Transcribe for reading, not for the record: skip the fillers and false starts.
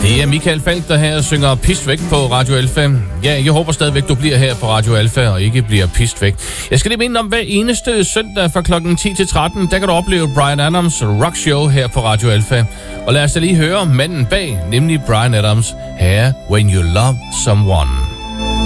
Det er Michael Falk, der her synger Pist Væk på Radio Alfa. Ja, jeg håber stadigvæk, du bliver her på Radio Alfa og ikke bliver pist væk. Jeg skal lige minde om, hver eneste søndag fra klokken 10 til 13, der kan du opleve Bryan Adams Rock Show her på Radio Alfa. Og lad os da lige høre manden bag, nemlig Bryan Adams, her When You Love Someone.